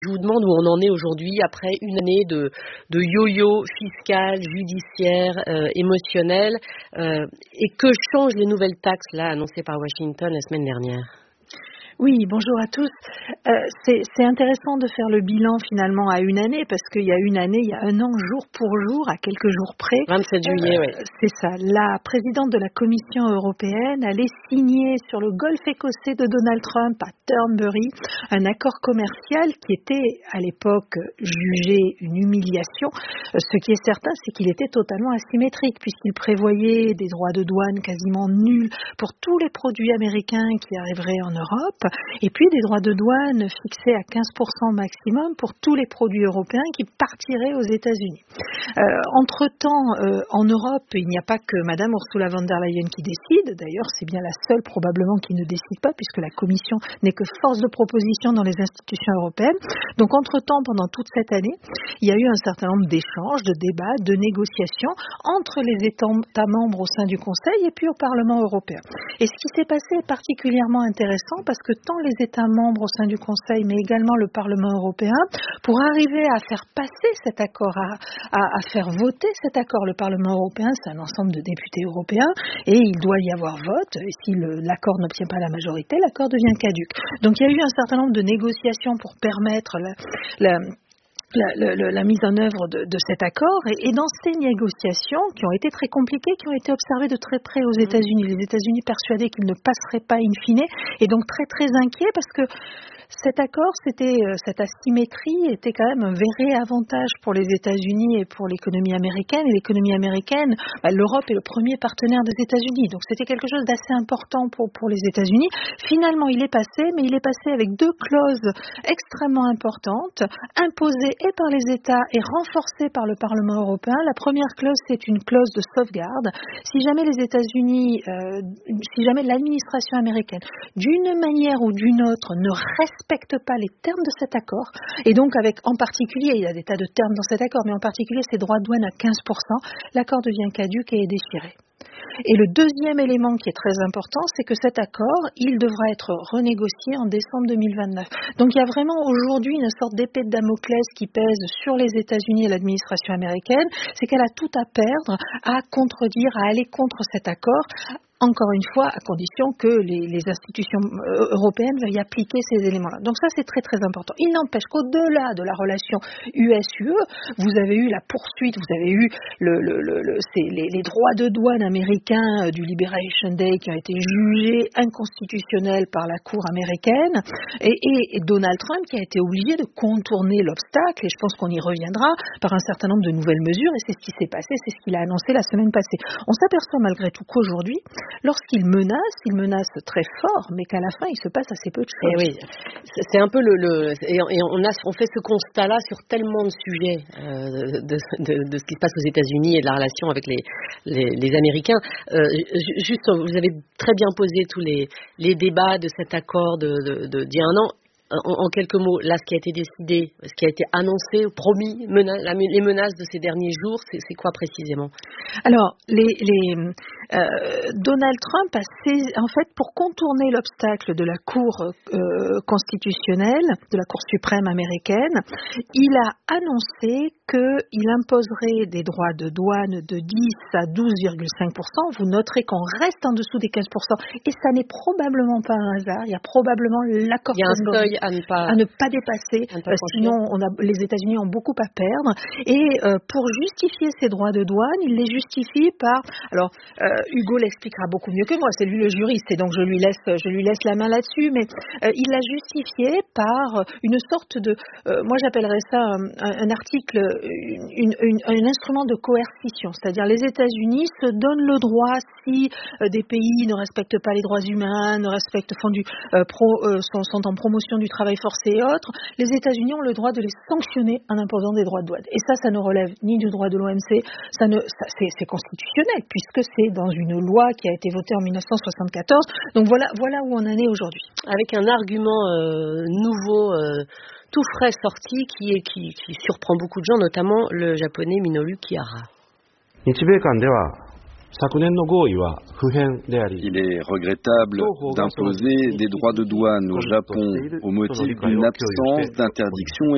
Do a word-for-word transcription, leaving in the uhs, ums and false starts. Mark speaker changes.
Speaker 1: Je vous demande où on en est aujourd'hui après une année de, de yo-yo fiscal, judiciaire, euh, émotionnel, euh, et que changent les nouvelles taxes là annoncées par Washington la semaine dernière.
Speaker 2: Oui, bonjour à tous. Euh, c'est, c'est intéressant de faire le bilan finalement à une année, parce qu'il y a une année, il y a un an, jour pour jour, à quelques jours près.
Speaker 1: vingt-sept juillet,
Speaker 2: euh,
Speaker 1: oui.
Speaker 2: C'est ça. La présidente de la Commission européenne allait signer sur le golfe écossais de Donald Trump à Turnberry un accord commercial qui était à l'époque jugé une humiliation. Ce qui est certain, c'est qu'il était totalement asymétrique, puisqu'il prévoyait des droits de douane quasiment nuls pour tous les produits américains qui arriveraient en Europe, et puis des droits de douane fixés à quinze pour cent maximum pour tous les produits européens qui partiraient aux États-Unis. Euh, entre-temps, euh, en Europe, il n'y a pas que Madame Ursula von der Leyen qui décide. D'ailleurs, c'est bien la seule probablement qui ne décide pas, puisque la Commission n'est que force de proposition dans les institutions européennes. Donc, entre-temps, pendant toute cette année, il y a eu un certain nombre d'échanges, de débats, de négociations entre les États membres au sein du Conseil et puis au Parlement européen. Et ce qui s'est passé est particulièrement intéressant, parce que tant les États membres au sein du Conseil, mais également le Parlement européen, pour arriver à faire passer cet accord, à, à, à faire voter cet accord. Le Parlement européen, c'est un ensemble de députés européens, et il doit y avoir vote. Et si le, l'accord n'obtient pas la majorité, l'accord devient caduc. Donc il y a eu un certain nombre de négociations pour permettre la, la La, la, la mise en œuvre de, de cet accord, et, et dans ces négociations qui ont été très compliquées, qui ont été observées de très près aux États-Unis, les États-Unis persuadés qu'ils ne passeraient pas in fine, et donc très très inquiets, parce que cet accord, c'était, cette asymétrie était quand même un vrai avantage pour les États-Unis et pour l'économie américaine. Et l'économie américaine, bah, l'Europe est le premier partenaire des États-Unis, donc c'était quelque chose d'assez important pour, pour les États-Unis. Finalement, il est passé, mais il est passé avec deux clauses extrêmement importantes, imposées et par les États et renforcées par le Parlement européen. La première clause, c'est une clause de sauvegarde. Si jamais les États-Unis, euh, si jamais l'administration américaine, d'une manière ou d'une autre, ne respecte respecte pas les termes de cet accord, et donc avec en particulier, il y a des tas de termes dans cet accord, mais en particulier ces droits de douane à quinze pour cent, l'accord devient caduc et est déchiré. Et le deuxième élément qui est très important, c'est que cet accord, il devra être renégocié en décembre deux mille vingt-neuf. Donc il y a vraiment aujourd'hui une sorte d'épée de Damoclès qui pèse sur les États-Unis et l'administration américaine, c'est qu'elle a tout à perdre, à contredire, à aller contre cet accord, encore une fois, à condition que les, les institutions européennes veuillent appliquer ces éléments-là. Donc ça, c'est très très important. Il n'empêche qu'au-delà de la relation U S U E, vous avez eu la poursuite, vous avez eu le, le, le, le, c'est les, les droits de douane américains du Liberation Day qui ont été jugés inconstitutionnels par la Cour américaine, et, et, et Donald Trump qui a été obligé de contourner l'obstacle, et je pense qu'on y reviendra, par un certain nombre de nouvelles mesures, et c'est ce qui s'est passé, c'est ce qu'il a annoncé la semaine passée. On s'aperçoit malgré tout qu'aujourd'hui, lorsqu'il menace, il menace très fort, mais qu'à la fin, il se passe assez peu de choses.
Speaker 1: Et oui, c'est un peu le... le et on, a, on fait ce constat-là sur tellement de sujets euh, de, de, de ce qui se passe aux États-Unis et de la relation avec les, les, les Américains. Euh, juste, vous avez très bien posé tous les, les débats de cet accord de, de, de, d'il y a un an. En, en quelques mots, là, ce qui a été décidé, ce qui a été annoncé, promis, mena, la, les menaces de ces derniers jours, c'est, c'est quoi précisément?
Speaker 2: Alors, les, les, euh, Donald Trump a saisi, en fait, pour contourner l'obstacle de la Cour euh, constitutionnelle, de la Cour suprême américaine, il a annoncé qu'il imposerait des droits de douane de dix à douze virgule cinq pour cent. Vous noterez qu'on reste en dessous des quinze pour cent, et ça n'est probablement pas un hasard. Il y a probablement l'accord
Speaker 1: Il y a un seuil à ne pas,
Speaker 2: à ne pas dépasser,
Speaker 1: ne pas
Speaker 2: sinon on a, les États-Unis ont beaucoup à perdre. Et euh, pour justifier ces droits de douane, il les justifie par... Alors, euh, Hugo l'expliquera beaucoup mieux que moi, c'est lui le juriste, et donc je lui laisse, je lui laisse la main là-dessus, mais euh, il l'a justifié par une sorte de... Euh, moi j'appellerais ça un, un article, une, une, un instrument de coercition, c'est-à-dire les États-Unis se donnent le droit, si euh, des pays ne respectent pas les droits humains, ne respectent, font du, euh, pro, euh, sont, sont en promotion du travail forcé et autres, les États-Unis ont le droit de les sanctionner en imposant des droits de douane. Et ça, ça ne relève ni du droit de l'O M C, ça ne, ça, c'est, c'est constitutionnel, puisque c'est dans une loi qui a été votée en dix-neuf cent soixante-quatorze. Donc voilà, voilà où on en est aujourd'hui.
Speaker 1: Avec un argument euh, nouveau, euh, tout frais sorti, qui, est, qui, qui surprend beaucoup de gens, notamment le japonais Minoru Kihara.
Speaker 3: Il est regrettable d'imposer des droits de douane au Japon au motif d'une absence d'interdiction